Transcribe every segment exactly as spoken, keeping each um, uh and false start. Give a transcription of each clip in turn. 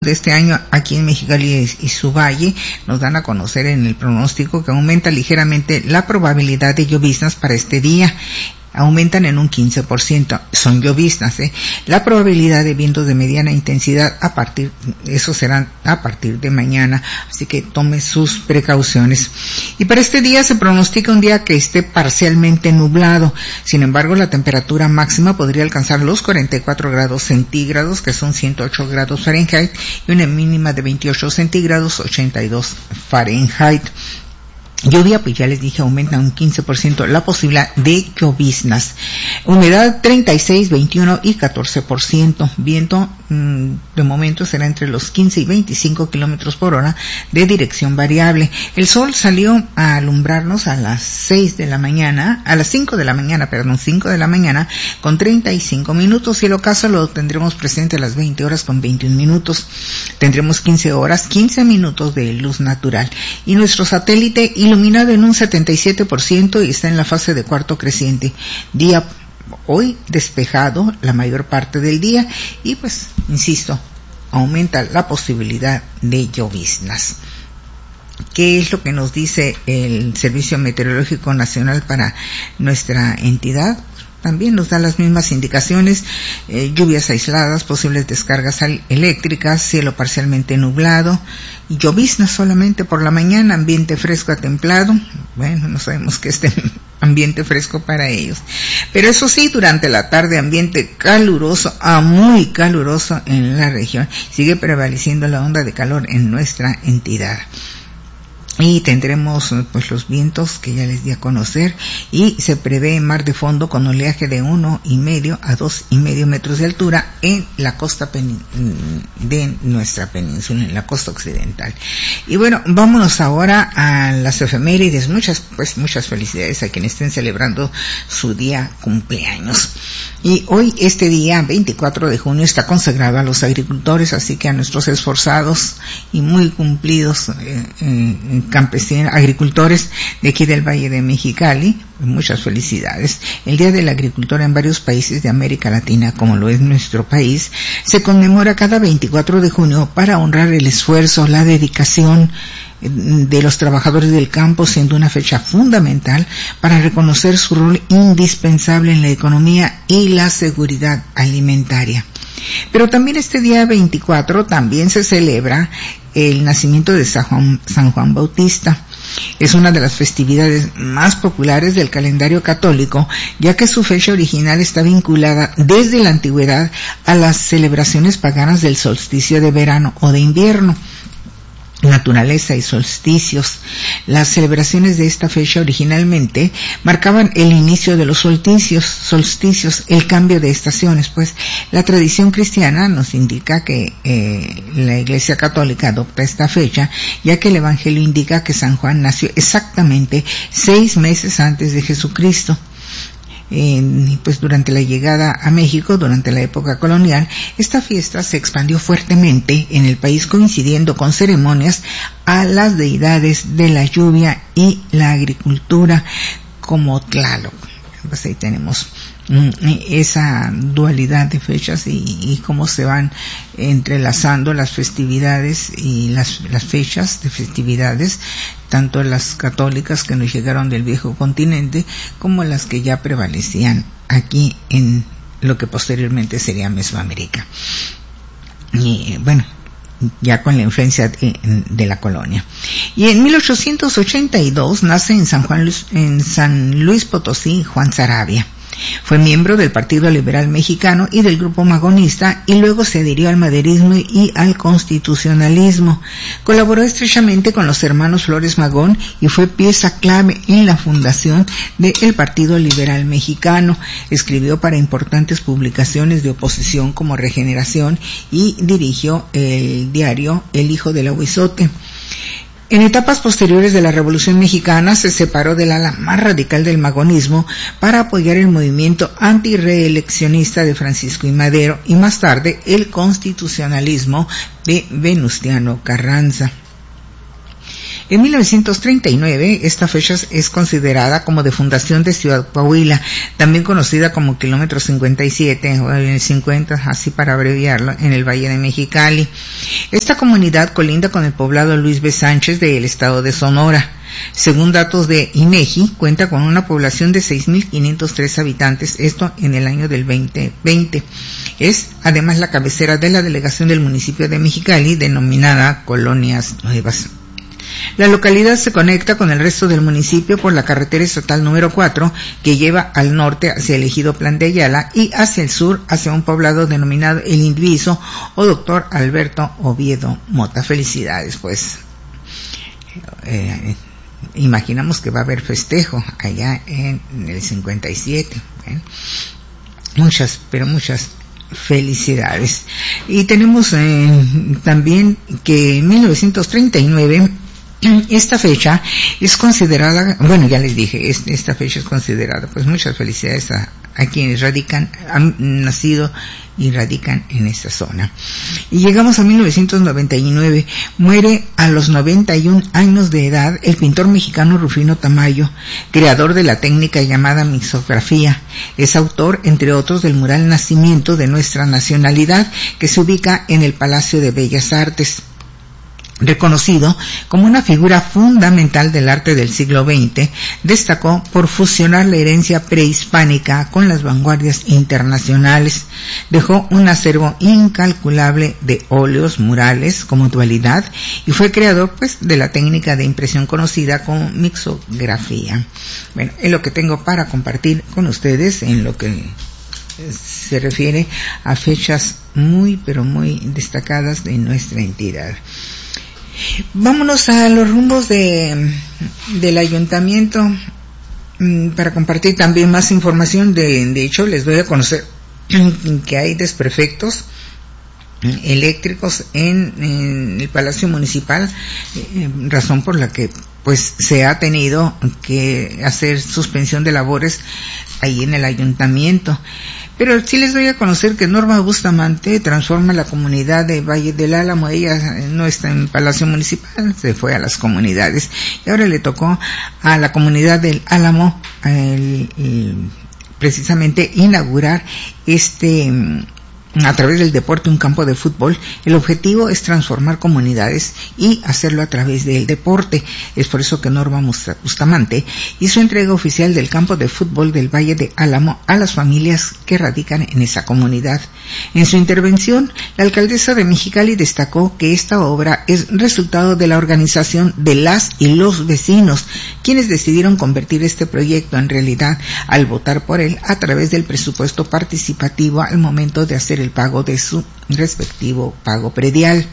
de este año aquí en Mexicali y su valle nos dan a conocer en el pronóstico que aumenta ligeramente la probabilidad de lloviznas para este día. Aumentan en un quince por ciento, son lloviznas, ¿eh? La probabilidad de vientos de mediana intensidad a partir, eso será a partir de mañana, así que tome sus precauciones. Y para este día se pronostica un día que esté parcialmente nublado, sin embargo la temperatura máxima podría alcanzar los cuarenta y cuatro grados centígrados, que son ciento ocho grados Fahrenheit, y una mínima de veintiocho centígrados, ochenta y dos Fahrenheit. Lluvia, pues ya les dije, aumenta un quince por ciento la posibilidad de lloviznas. Humedad treinta y seis, veintiuno y catorce por ciento. Viento, mmm, de momento será entre los quince y veinticinco kilómetros por hora de dirección variable. El sol salió a alumbrarnos a las seis de la mañana, a las cinco de la mañana, perdón, cinco de la mañana, con treinta y cinco minutos, y el ocaso lo tendremos presente a las veinte horas con veintiún minutos. Tendremos quince horas, quince minutos de luz natural. Y nuestro satélite iluminado en un setenta y siete por ciento y está en la fase de cuarto creciente. Día hoy despejado la mayor parte del día y pues, insisto, aumenta la posibilidad de lloviznas. ¿Qué es lo que nos dice el Servicio Meteorológico Nacional para nuestra entidad? También nos da las mismas indicaciones, eh, lluvias aisladas, posibles descargas eléctricas, cielo parcialmente nublado, lloviznas solamente por la mañana, ambiente fresco a templado. Bueno, no sabemos qué es este ambiente fresco para ellos. Pero eso sí, durante la tarde ambiente caluroso a muy caluroso en la región. Sigue prevaleciendo la onda de calor en nuestra entidad. Y tendremos pues los vientos que ya les di a conocer, y se prevé mar de fondo con oleaje de uno y medio a dos y medio metros de altura en la costa penin- de nuestra península, en la costa occidental. Y bueno, vámonos ahora a las efemérides. Muchas, pues muchas felicidades a quienes estén celebrando su día cumpleaños. Y hoy, este día, veinticuatro de junio, está consagrado a los agricultores, así que a nuestros esforzados y muy cumplidos eh, eh, campesinos, agricultores de aquí del Valle de Mexicali, muchas felicidades. El Día del Agricultor en varios países de América Latina, como lo es nuestro país, se conmemora cada veinticuatro de junio para honrar el esfuerzo, la dedicación de los trabajadores del campo, siendo una fecha fundamental para reconocer su rol indispensable en la economía y la seguridad alimentaria. Pero también este día veinticuatro también se celebra el nacimiento de San Juan, San Juan Bautista. Es una de las festividades más populares del calendario católico, ya que su fecha original está vinculada desde la antigüedad a las celebraciones paganas del solsticio de verano o de invierno, naturaleza y solsticios. Las celebraciones de esta fecha originalmente marcaban el inicio de los solsticios, solsticios, el cambio de estaciones, pues la tradición cristiana nos indica que eh, la Iglesia Católica adopta esta fecha, ya que el Evangelio indica que San Juan nació exactamente seis meses antes de Jesucristo. Eh, pues durante la llegada a México, durante la época colonial, esta fiesta se expandió fuertemente en el país, coincidiendo con ceremonias a las deidades de la lluvia y la agricultura, como Tlaloc. Pues ahí tenemos mm, esa dualidad de fechas y, y cómo se van entrelazando las festividades y las, las fechas de festividades, tanto las católicas que nos llegaron del viejo continente como las que ya prevalecían aquí en lo que posteriormente sería Mesoamérica. Y bueno, ya con la influencia de, de la colonia. Y en mil ochocientos ochenta y dos nace en San Juan, en San Luis Potosí, Juan Saravia. Fue miembro del Partido Liberal Mexicano y del Grupo Magonista, y luego se adhirió al maderismo y al constitucionalismo. Colaboró estrechamente con los hermanos Flores Magón y fue pieza clave en la fundación del Partido Liberal Mexicano. Escribió para importantes publicaciones de oposición como Regeneración y dirigió el diario El Hijo del Ahuizote. En etapas posteriores de la Revolución Mexicana se separó del ala más radical del magonismo para apoyar el movimiento antireeleccionista de Francisco I. Madero y más tarde el constitucionalismo de Venustiano Carranza. En mil novecientos treinta y nueve, esta fecha es considerada como de fundación de Ciudad Coahuila, también conocida como kilómetro cincuenta y siete, o el cincuenta, así para abreviarlo, en el Valle de Mexicali. Esta comunidad colinda con el poblado Luis B. Sánchez del estado de Sonora. Según datos de INEGI, cuenta con una población de seis mil quinientos tres habitantes, esto en el año del veinte veinte. Es además la cabecera de la delegación del municipio de Mexicali, denominada Colonias Nuevas. La localidad se conecta con el resto del municipio por la carretera estatal número cuatro, que lleva al norte hacia el ejido Plan de Ayala y hacia el sur hacia un poblado denominado El Indiviso o Doctor Alberto Oviedo Mota. Felicidades, pues. Eh, imaginamos que va a haber festejo allá en el cincuenta y siete. ¿eh? Muchas, pero muchas felicidades. Y tenemos eh, también que en mil novecientos treinta y nueve esta fecha es considerada, bueno, ya les dije, es, esta fecha es considerada, pues muchas felicidades a, a quienes radican, han nacido y radican en esta zona. Y llegamos a mil novecientos noventa y nueve, muere a los noventa y un años de edad el pintor mexicano Rufino Tamayo, creador de la técnica llamada mixografía. Es autor, entre otros, del mural Nacimiento de Nuestra Nacionalidad, que se ubica en el Palacio de Bellas Artes. Reconocido como una figura fundamental del arte del siglo veinte, destacó por fusionar la herencia prehispánica con las vanguardias internacionales. Dejó un acervo incalculable de óleos, murales como dualidad y fue creador pues de la técnica de impresión conocida como mixografía. Bueno, es lo que tengo para compartir con ustedes en lo que se refiere a fechas muy pero muy destacadas de nuestra entidad. Vámonos a los rumbos de del ayuntamiento para compartir también más información. De, de hecho, les doy a conocer que hay desperfectos eléctricos en, en el Palacio Municipal, eh, razón por la que pues se ha tenido que hacer suspensión de labores ahí en el ayuntamiento. Pero sí les doy a conocer que Norma Bustamante transforma la comunidad de Valle del Álamo. Ella no está en el Palacio Municipal, se fue a las comunidades y ahora le tocó a la comunidad del Álamo el, el, precisamente inaugurar este a través del deporte un campo de fútbol. El objetivo es transformar comunidades y hacerlo a través del deporte. Es por eso que Norma Bustamante hizo entrega oficial del campo de fútbol del Valle de Álamo a las familias que radican en esa comunidad. En su intervención, la alcaldesa de Mexicali destacó que esta obra es resultado de la organización de las y los vecinos, quienes decidieron convertir este proyecto en realidad al votar por él a través del presupuesto participativo al momento de hacer el pago de su respectivo pago predial.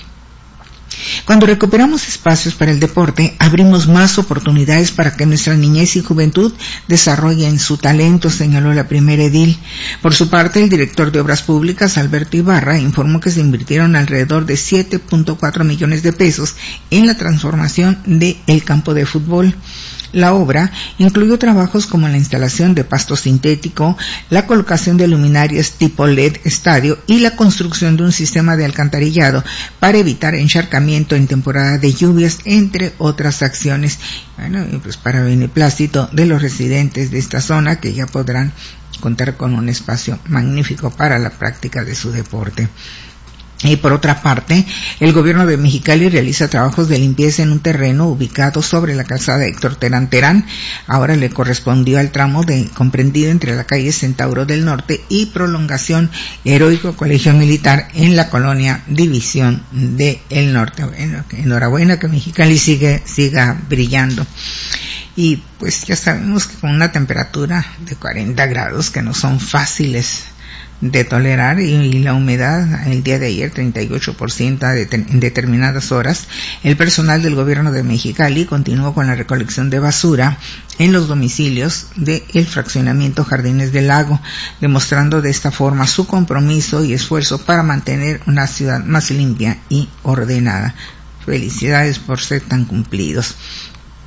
Cuando recuperamos espacios para el deporte, abrimos más oportunidades para que nuestra niñez y juventud desarrollen su talento, señaló la primera edil. Por su parte, el director de Obras Públicas, Alberto Ibarra, informó que se invirtieron alrededor de siete punto cuatro millones de pesos en la transformación del campo de fútbol. La obra incluyó trabajos como la instalación de pasto sintético, la colocación de luminarias tipo L E D estadio y la construcción de un sistema de alcantarillado para evitar encharcamiento en temporada de lluvias, entre otras acciones. Bueno, y pues para beneplácito de los residentes de esta zona, que ya podrán contar con un espacio magnífico para la práctica de su deporte. Y por otra parte, el gobierno de Mexicali realiza trabajos de limpieza en un terreno ubicado sobre la calzada Héctor Terán Terán. Ahora le correspondió al tramo de comprendido entre la calle Centauro del Norte y prolongación Heroico Colegio Militar en la colonia División del Norte. Bueno, enhorabuena que Mexicali sigue, siga brillando. Y pues ya sabemos que con una temperatura de cuarenta grados que no son fáciles de tolerar, y, y la humedad el día de ayer treinta y ocho por ciento de, en determinadas horas, el personal del gobierno de Mexicali continuó con la recolección de basura en los domicilios del fraccionamiento Jardines del Lago, demostrando de esta forma su compromiso y esfuerzo para mantener una ciudad más limpia y ordenada. Felicidades por ser tan cumplidos.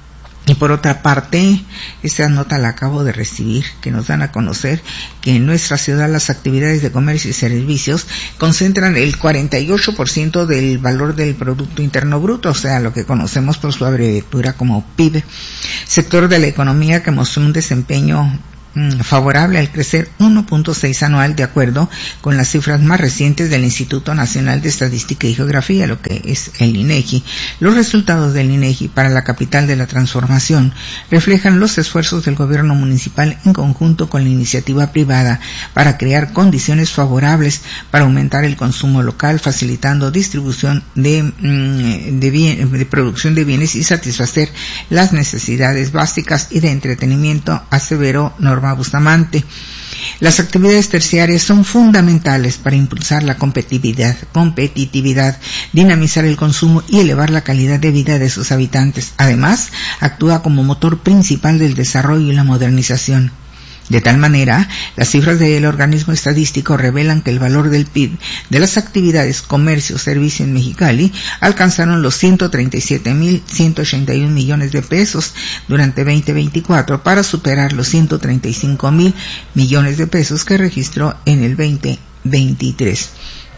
Y por otra parte, esta nota la acabo de recibir, que nos dan a conocer que en nuestra ciudad las actividades de comercio y servicios concentran el cuarenta y ocho por ciento del valor del Producto Interno Bruto, o sea, lo que conocemos por su abreviatura como P I B. Sector de la economía que mostró un desempeño favorable al crecer uno punto seis anual, de acuerdo con las cifras más recientes del Instituto Nacional de Estadística y Geografía, lo que es el INEGI. Los resultados del INEGI para la capital de la transformación reflejan los esfuerzos del gobierno municipal en conjunto con la iniciativa privada para crear condiciones favorables para aumentar el consumo local, facilitando distribución de, de, bien, de producción de bienes y satisfacer las necesidades básicas y de entretenimiento, aseveró Norma Bustamante. Las actividades terciarias son fundamentales para impulsar la competitividad, competitividad, dinamizar el consumo y elevar la calidad de vida de sus habitantes. Además, actúa como motor principal del desarrollo y la modernización. De tal manera, las cifras del organismo estadístico revelan que el valor del P I B de las actividades comercio servicio en Mexicali alcanzaron los ciento treinta y siete mil ciento ochenta y un millones de pesos durante veinte veinticuatro para superar los ciento treinta y cinco mil millones de pesos que registró en el veinte veintitrés.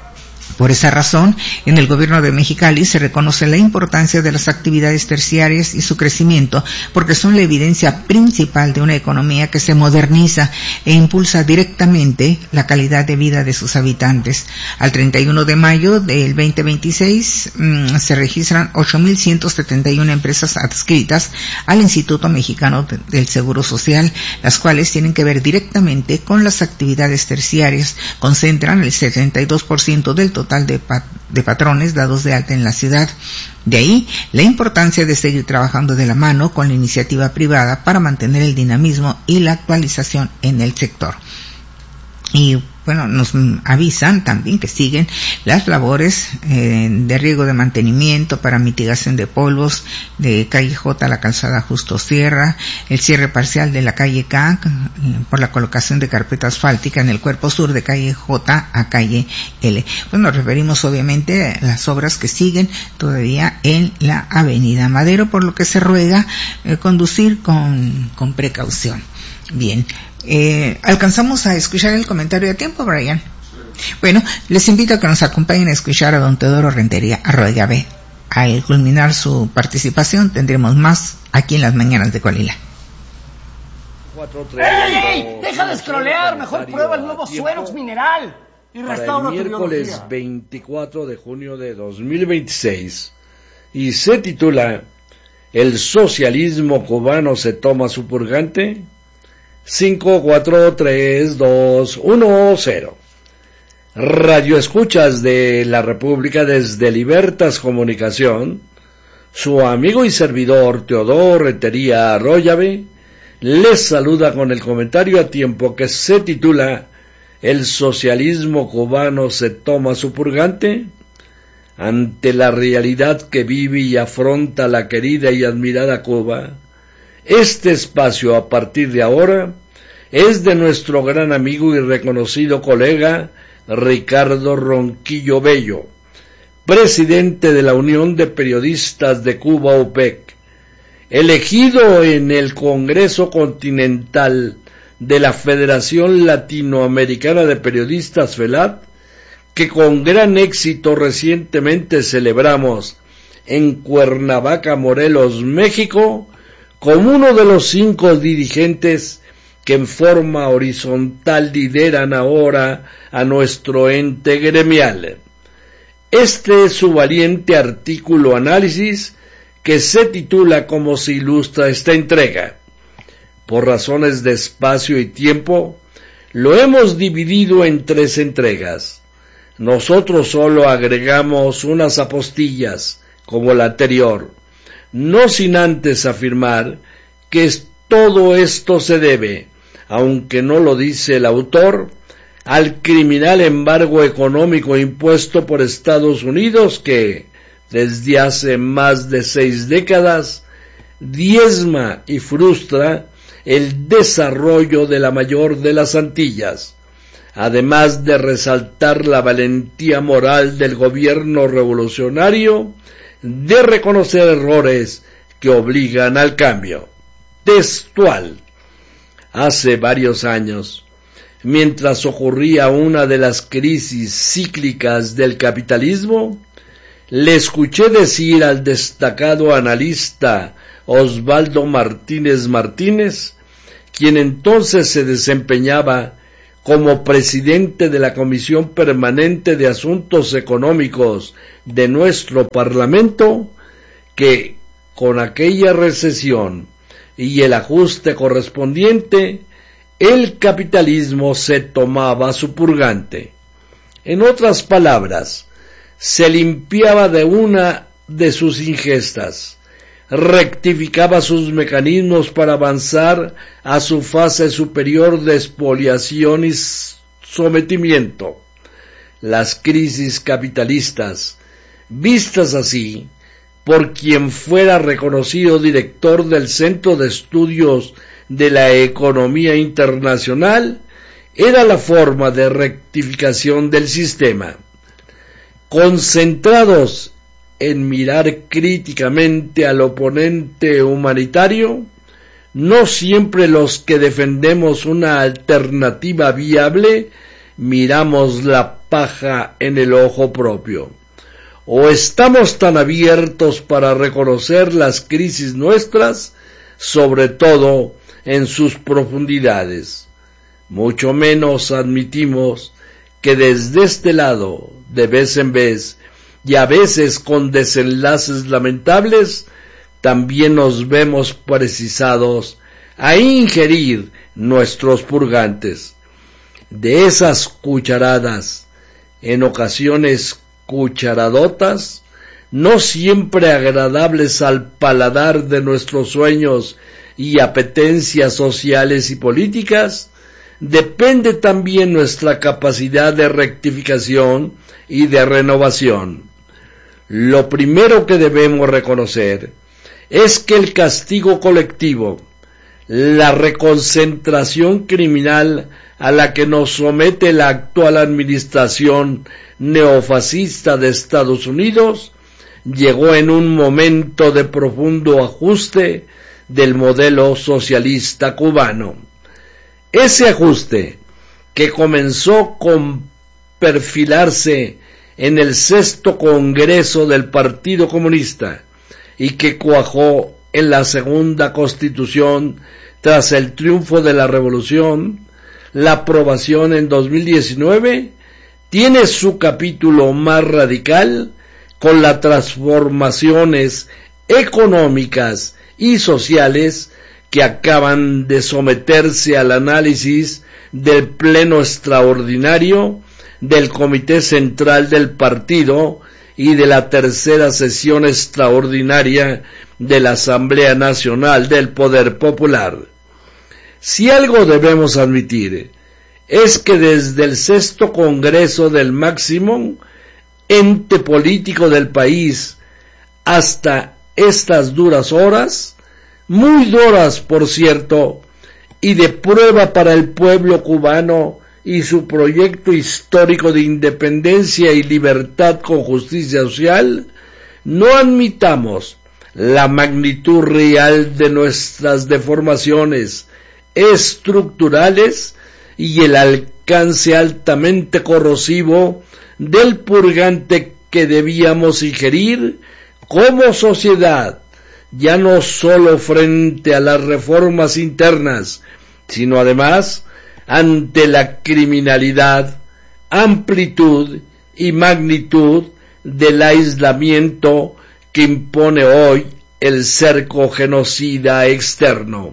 Por esa razón, en el gobierno de Mexicali se reconoce la importancia de las actividades terciarias y su crecimiento, porque son la evidencia principal de una economía que se moderniza e impulsa directamente la calidad de vida de sus habitantes. Al treinta y uno de mayo del veinte veintiséis mmm, se registran ocho mil ciento setenta y una empresas adscritas al Instituto Mexicano del Seguro Social, las cuales tienen que ver directamente con las actividades terciarias, concentran el setenta y dos por ciento del total De, pat- de patrones dados de alta en la ciudad. De ahí la importancia de seguir trabajando de la mano con la iniciativa privada para mantener el dinamismo y la actualización en el sector. Y bueno, nos avisan también que siguen las labores eh, de riego de mantenimiento para mitigación de polvos de calle J a la calzada Justo Sierra, el cierre parcial de la calle K eh, por la colocación de carpeta asfáltica en el cuerpo sur de calle J a calle L. Pues nos referimos obviamente a las obras que siguen todavía en la avenida Madero, por lo que se ruega eh, conducir con, con precaución. Bien. Eh, ¿Alcanzamos a escuchar el comentario a tiempo, Brian? Bueno, les invito a que nos acompañen a escuchar a don Teodoro Rentería Arroyave. Al culminar su participación tendremos más aquí en las mañanas de Coahuila. ¡Ey, ey, ey! ¡Deja de scrollear! Mejor prueba el nuevo Suerox Mineral y restaura tu biología. Para el miércoles veinticuatro de junio de dos mil veintiséis y se titula ¿El socialismo cubano se toma su purgante? cinco, cuatro, tres, dos, uno, cero. Radio escuchas de la República desde Libertas Comunicación, su amigo y servidor Teodoro Rentería Arroyave les saluda con el comentario a tiempo que se titula ¿El socialismo cubano se toma su purgante? Ante la realidad que vive y afronta la querida y admirada Cuba, este espacio a partir de ahora es de nuestro gran amigo y reconocido colega Ricardo Ronquillo Bello, presidente de la Unión de Periodistas de Cuba U P E C, elegido en el Congreso Continental de la Federación Latinoamericana de Periodistas FELAT, que con gran éxito recientemente celebramos en Cuernavaca, Morelos, México, como uno de los cinco dirigentes que en forma horizontal lideran ahora a nuestro ente gremial. Este es su valiente artículo análisis que se titula como se ilustra esta entrega. Por razones de espacio y tiempo, lo hemos dividido en tres entregas. Nosotros solo agregamos unas apostillas, como la anterior, no sin antes afirmar que es, todo esto se debe, aunque no lo dice el autor, al criminal embargo económico impuesto por Estados Unidos que, desde hace más de seis décadas, diezma y frustra el desarrollo de la mayor de las Antillas, además de resaltar la valentía moral del gobierno revolucionario de reconocer errores que obligan al cambio. Textual. Hace varios años, mientras ocurría una de las crisis cíclicas del capitalismo, le escuché decir al destacado analista Osvaldo Martínez Martínez, quien entonces se desempeñaba como presidente de la Comisión Permanente de Asuntos Económicos de nuestro Parlamento, que con aquella recesión y el ajuste correspondiente, el capitalismo se tomaba su purgante. En otras palabras, se limpiaba de una de sus ingestas, rectificaba sus mecanismos para avanzar a su fase superior de expoliación y sometimiento. Las crisis capitalistas, vistas así, por quien fuera reconocido director del Centro de Estudios de la Economía Internacional, era la forma de rectificación del sistema. Concentrados en mirar críticamente al oponente humanitario, no siempre los que defendemos una alternativa viable miramos la paja en el ojo propio. O estamos tan abiertos para reconocer las crisis nuestras, sobre todo en sus profundidades. Mucho menos admitimos que desde este lado, de vez en vez, y a veces con desenlaces lamentables, también nos vemos precisados a ingerir nuestros purgantes. De esas cucharadas, en ocasiones cucharadotas, no siempre agradables al paladar de nuestros sueños y apetencias sociales y políticas, depende también nuestra capacidad de rectificación y de renovación. Lo primero que debemos reconocer es que el castigo colectivo, la reconcentración criminal a la que nos somete la actual administración neofascista de Estados Unidos, llegó en un momento de profundo ajuste del modelo socialista cubano. Ese ajuste, que comenzó con perfilarse en el sexto Congreso del Partido Comunista y que cuajó en la segunda Constitución tras el triunfo de la Revolución, la aprobación en dos mil diecinueve, tiene su capítulo más radical con las transformaciones económicas y sociales que acaban de someterse al análisis del Pleno Extraordinario del Comité Central del Partido y de la tercera sesión extraordinaria de la Asamblea Nacional del Poder Popular. Si algo debemos admitir, es que desde el sexto Congreso del máximo ente político del país hasta estas duras horas, muy duras por cierto, y de prueba para el pueblo cubano y su proyecto histórico de independencia y libertad con justicia social, no admitamos la magnitud real de nuestras deformaciones estructurales y el alcance altamente corrosivo del purgante que debíamos ingerir como sociedad, ya no solo frente a las reformas internas, sino además ante la criminalidad, amplitud y magnitud del aislamiento que impone hoy el cerco genocida externo.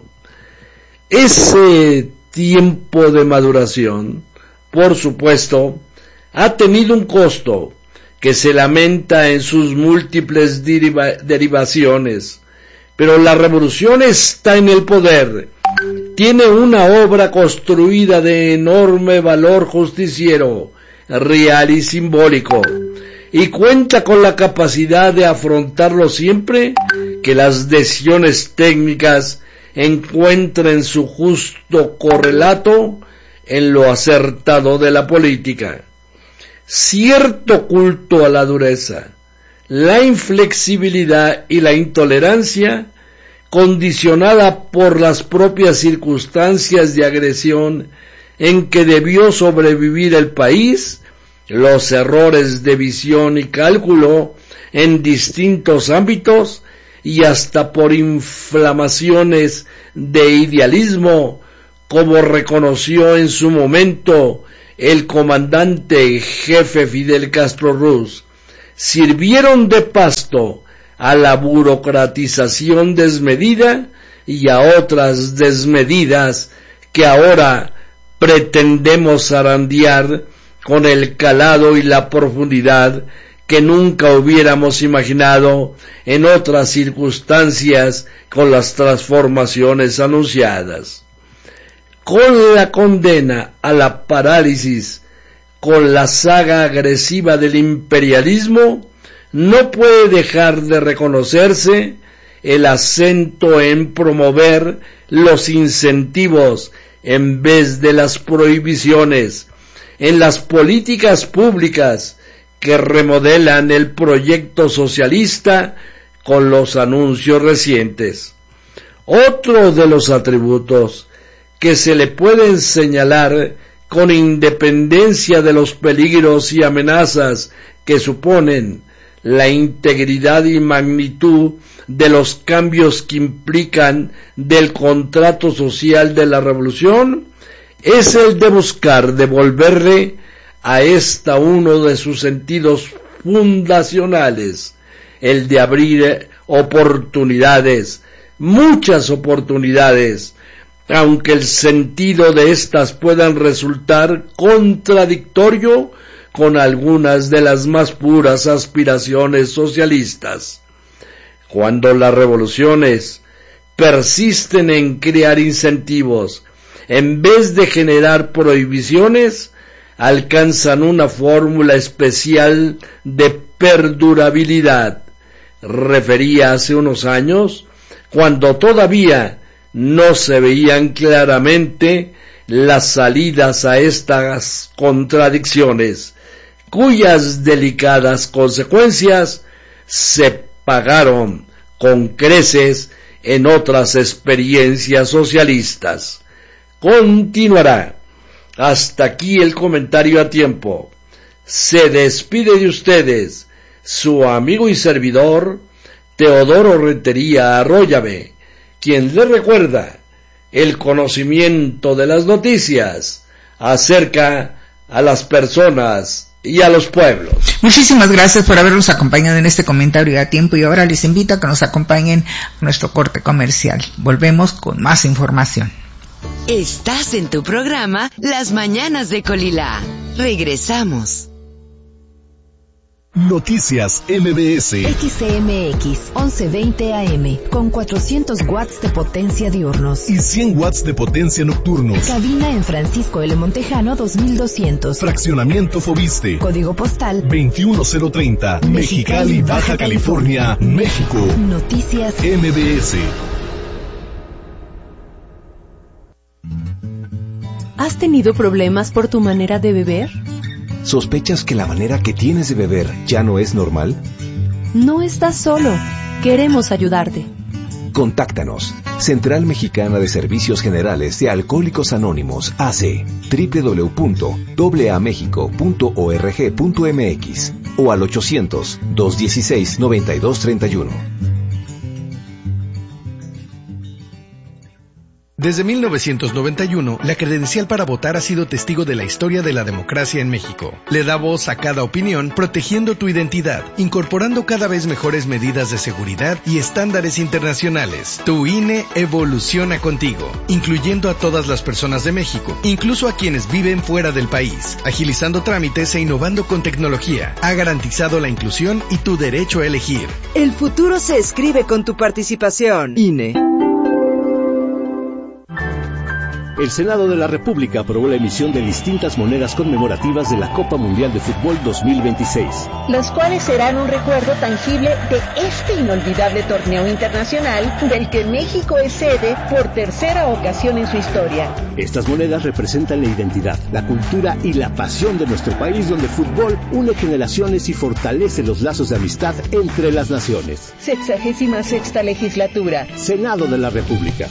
Ese tiempo de maduración, por supuesto, ha tenido un costo que se lamenta en sus múltiples deriva- derivaciones, pero la revolución está en el poder, tiene una obra construida de enorme valor justiciero, real y simbólico, y cuenta con la capacidad de afrontarlo siempre que las decisiones técnicas encuentren su justo correlato en lo acertado de la política. Cierto culto a la dureza, la inflexibilidad y la intolerancia condicionada por las propias circunstancias de agresión en que debió sobrevivir el país, los errores de visión y cálculo en distintos ámbitos y hasta por inflamaciones de idealismo, como reconoció en su momento el comandante jefe Fidel Castro Ruz, sirvieron de pasto a la burocratización desmedida y a otras desmedidas que ahora pretendemos zarandear con el calado y la profundidad que nunca hubiéramos imaginado en otras circunstancias con las transformaciones anunciadas. Con la condena a la parálisis, con la saga agresiva del imperialismo, no puede dejar de reconocerse el acento en promover los incentivos en vez de las prohibiciones, en las políticas públicas que remodelan el proyecto socialista con los anuncios recientes. Otro de los atributos que se le pueden señalar con independencia de los peligros y amenazas que suponen la integridad y magnitud de los cambios que implican del contrato social de la revolución, es el de buscar devolverle a esta uno de sus sentidos fundacionales, el de abrir oportunidades, muchas oportunidades, aunque el sentido de éstas puedan resultar contradictorio con algunas de las más puras aspiraciones socialistas. Cuando las revoluciones persisten en crear incentivos, en vez de generar prohibiciones, alcanzan una fórmula especial de perdurabilidad. Refería hace unos años, cuando todavía no se veían claramente las salidas a estas contradicciones, cuyas delicadas consecuencias se pagaron con creces en otras experiencias socialistas. Continuará. Hasta aquí el comentario a tiempo. Se despide de ustedes su amigo y servidor Teodoro Rentería Arroyave, quien le recuerda el conocimiento de las noticias acerca a las personas y a los pueblos. Muchísimas gracias por habernos acompañado en este comentario a tiempo, y ahora les invito a que nos acompañen a nuestro corte comercial. Volvemos con más información. Estás en tu programa Las Mañanas de Colila. Regresamos. Noticias M B S. X C M X once veinte A M con cuatrocientos watts de potencia diurnos y cien watts de potencia nocturnos. Cabina en Francisco L. Montejano dos mil doscientos. Fraccionamiento Fobiste. Código postal veintiuno cero treinta. Mexicali, Baja California, México. Noticias M B S. ¿Has tenido problemas por tu manera de beber? ¿Sospechas que la manera que tienes de beber ya no es normal? No estás solo. Queremos ayudarte. Contáctanos. Central Mexicana de Servicios Generales de Alcohólicos Anónimos, A C, doble u doble u doble u punto a a mexico punto org punto m x o al ochocientos, dos dieciséis, noventa y dos treinta y uno. Desde mil novecientos noventa y uno, la credencial para votar ha sido testigo de la historia de la democracia en México. Le da voz a cada opinión, protegiendo tu identidad, incorporando cada vez mejores medidas de seguridad y estándares internacionales. Tu I N E evoluciona contigo, incluyendo a todas las personas de México, incluso a quienes viven fuera del país, agilizando trámites e innovando con tecnología. Ha garantizado la inclusión y tu derecho a elegir. El futuro se escribe con tu participación. I N E. El Senado de la República aprobó la emisión de distintas monedas conmemorativas de la Copa Mundial de Fútbol dos mil veintiséis. Las cuales serán un recuerdo tangible de este inolvidable torneo internacional del que México es sede por tercera ocasión en su historia. Estas monedas representan la identidad, la cultura y la pasión de nuestro país, donde el fútbol une generaciones y fortalece los lazos de amistad entre las naciones. Sexagésima sexta legislatura. Senado de la República.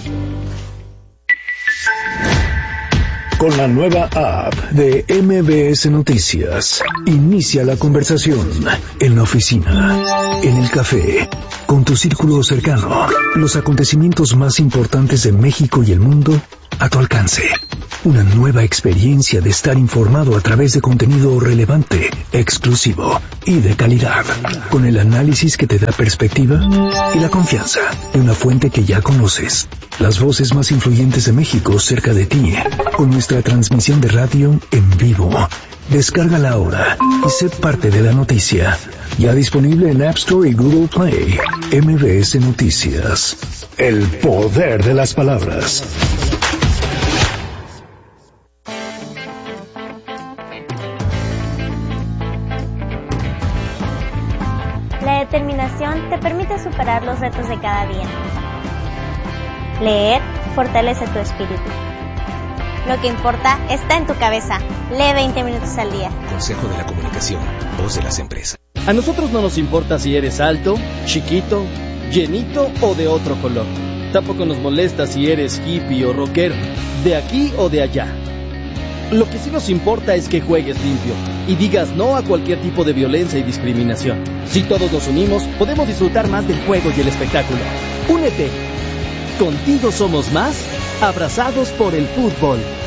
Con la nueva app de M B S Noticias, inicia la conversación en la oficina, en el café, con tu círculo cercano. Los acontecimientos más importantes de México y el mundo a tu alcance. Una nueva experiencia de estar informado a través de contenido relevante, exclusivo y de calidad, con el análisis que te da perspectiva y la confianza de una fuente que ya conoces. Las voces más influyentes de México cerca de ti, con nuestra transmisión de radio en vivo. Descárgala ahora y sé parte de la noticia. Ya disponible en App Store y Google Play. M B S Noticias. El poder de las palabras. La determinación te permite superar los retos de cada día. Leer fortalece tu espíritu. Lo que importa está en tu cabeza. Lee veinte minutos al día. Consejo de la Comunicación, voz de las empresas. A nosotros no nos importa si eres alto, chiquito, llenito o de otro color. Tampoco nos molesta si eres hippie o rockero, de aquí o de allá. Lo que sí nos importa es que juegues limpio y digas no a cualquier tipo de violencia y discriminación. Si todos nos unimos, podemos disfrutar más del juego y el espectáculo. Únete. Contigo somos más, abrazados por el fútbol.